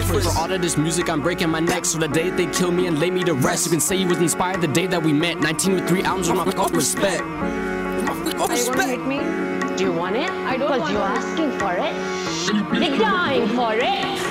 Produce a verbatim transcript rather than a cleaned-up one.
difference. For all of this music, I'm breaking my neck. So the day they kill me and lay me to rest, you can say you was inspired the day that we met. nineteen with three albums with my respect. Are you gonna hit me? Do you want it? I don't Because want you're it. asking for it. They're dying for it.